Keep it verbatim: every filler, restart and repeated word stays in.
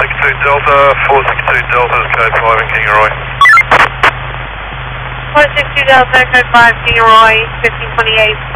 six two Delta, four six two Delta is code five in Kingaroy. four six two Delta, code five, Kingaroy, fifteen twenty-eight.